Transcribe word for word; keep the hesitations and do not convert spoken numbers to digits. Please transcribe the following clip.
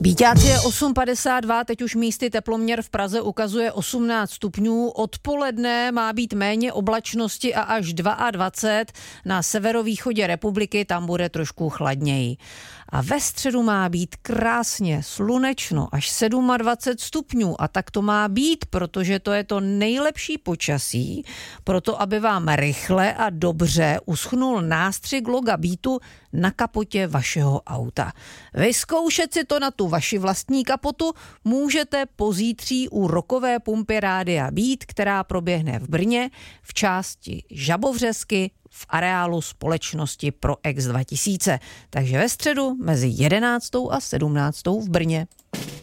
Bíťáci je osm padesát dva, teď už místy teploměr v Praze ukazuje osmnáct stupňů. Odpoledne má být méně oblačnosti a až dvacet dva. Na severovýchodě republiky tam bude trošku chladněji. A ve středu má být krásně slunečno, až dvacet sedm stupňů. A tak to má být, protože to je to nejlepší počasí, proto aby vám rychle a dobře uschnul nástřik loga Beatu na kapotě vašeho auta. Vyzkoušet si to na tu vaši vlastní kapotu můžete pozítří u rokové pumpy Rádia Beat, která proběhne v Brně v části Žabovřesky v areálu společnosti Pro X dva tisíce. Takže ve středu mezi jedenáctou a sedmnáctou v Brně.